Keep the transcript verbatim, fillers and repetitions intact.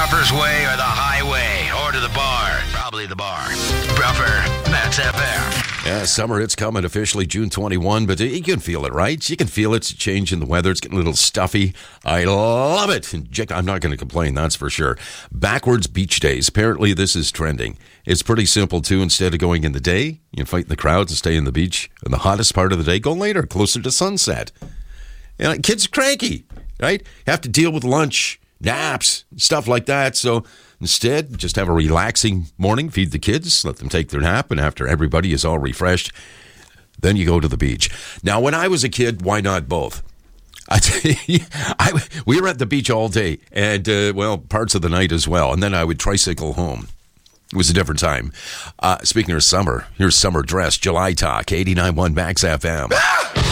Bruffer's Way or the highway, or to the bar. Probably the bar. Bruffer, Max F M. Yeah, summer, it's coming officially June twenty-first, but you can feel it, right? You can feel it's a change in the weather. It's getting a little stuffy. I love it. And Jack, I'm not going to complain, that's for sure. Backwards beach days. Apparently, this is trending. It's pretty simple, too. Instead of going in the day, you fight in the crowds and stay in the beach. And the hottest part of the day, go later, closer to sunset. You know, kids are cranky, right? You have to deal with lunch, naps, stuff like that. So instead, just have a relaxing morning, feed the kids, let them take their nap, and after everybody is all refreshed, then you go to the beach. Now, when I was a kid, why not both? I tell you, I, we were at the beach all day, and, uh, well, parts of the night as well, and then I would tricycle home. It was a different time. Uh, speaking of summer, here's Summer Dress, July Talk, eighty-nine point one Max F M.